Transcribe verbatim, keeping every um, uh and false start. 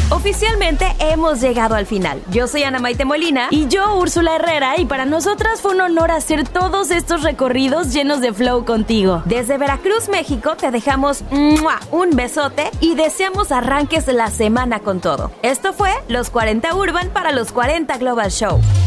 Oficialmente hemos llegado al final. Yo soy Ana Maite Molina y yo, Úrsula Herrera, y para nosotras fue un honor hacer todos estos recorridos llenos de flow contigo. Desde Veracruz, México, te dejamos ¡mua! Un besote y deseamos arranques la semana con todo. Esto fue Los cuarenta Urban para los cuarenta Global Show.